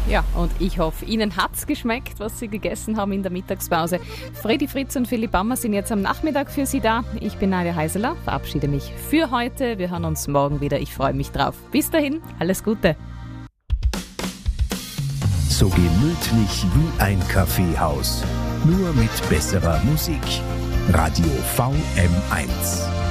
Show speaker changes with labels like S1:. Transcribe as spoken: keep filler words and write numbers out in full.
S1: Ja, und ich hoffe, Ihnen hat's geschmeckt, was Sie gegessen haben in der Mittagspause. Fredi Fritz und Philipp Bammer sind jetzt am Nachmittag für Sie da. Ich bin Nadia Heiseler, verabschiede mich für heute. Wir hören uns morgen wieder. Ich freue mich drauf. Bis dahin, alles Gute.
S2: So gemütlich wie ein Kaffeehaus. Nur mit besserer Musik. Radio V M eins.